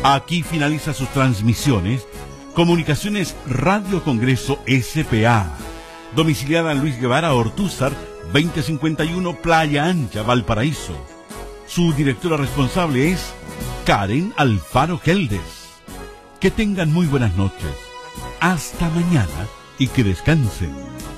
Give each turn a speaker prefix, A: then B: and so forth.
A: Aquí finaliza sus transmisiones Comunicaciones Radio Congreso S.p.A. domiciliada en Luis Guevara Ortúzar, 2051 Playa Ancha, Valparaíso. Su directora responsable es Karen Alfaro Geldes. Que tengan muy buenas noches. Hasta mañana y que descansen.